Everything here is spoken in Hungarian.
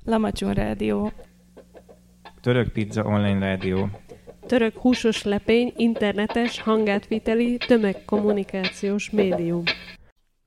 Lamacson Rádió. Török Pizza Online Rádió. Török húsos lepény internetes hangátviteli tömegkommunikációs médium.